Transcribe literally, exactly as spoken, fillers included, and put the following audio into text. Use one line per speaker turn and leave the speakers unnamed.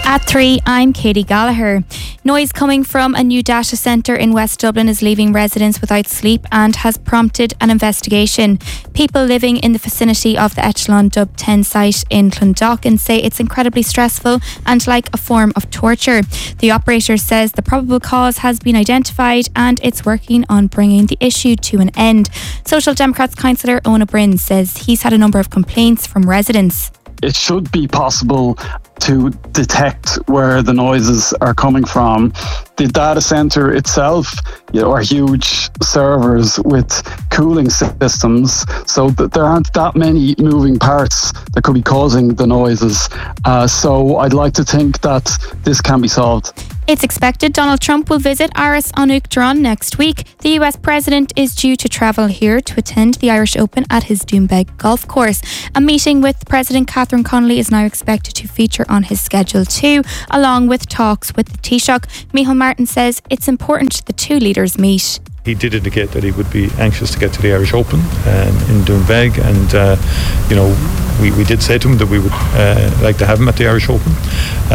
At three, I'm Katie Gallagher. Noise coming from a new data centre in West Dublin is leaving residents without sleep and has prompted an investigation. People living in the vicinity of the Echelon Dub ten site in Clondalkin say it's incredibly stressful and like a form of torture. The operator says the probable cause has been identified and it's working on bringing the issue to an end. Social Democrats councillor Ona Bryn says he's had a number of complaints from residents.
It should be possible to detect where the noises are coming from. The data centre itself, you know, are huge servers with cooling systems, so that there aren't that many moving parts that could be causing the noises. Uh, so I'd like to think that this can be solved.
It's expected Donald Trump will visit Áras an Uachtaráin next week. The U S president is due to travel here to attend the Irish Open at his Doonbeg golf course. A meeting with President Catherine Connolly is now expected to feature on his schedule too, along with talks with the Taoiseach. Micheál Martin says it's important the two leaders meet.
He did indicate that he would be anxious to get to the Irish Open um, in Doonbeg, and uh, you know, we, we did say to him that we would uh, like to have him at the Irish Open. Uh,